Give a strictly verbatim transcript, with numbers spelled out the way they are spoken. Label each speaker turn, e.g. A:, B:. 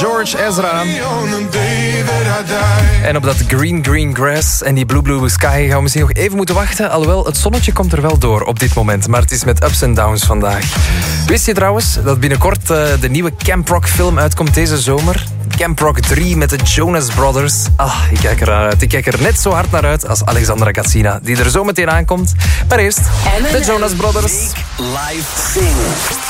A: George Ezra. En op dat green green grass en die blue blue sky gaan we misschien nog even moeten wachten. Alhoewel, het zonnetje komt er wel door op dit moment. Maar het is met ups en downs vandaag. Wist je trouwens dat binnenkort uh, de nieuwe Camp Rock film uitkomt deze zomer? Camp Rock drie met de Jonas Brothers. Ah, ik kijk er uit. Ik kijk er net zo hard naar uit als Alexandra Katsina, die er zo meteen aankomt. Maar eerst, de Jonas Brothers.
B: Live Sing.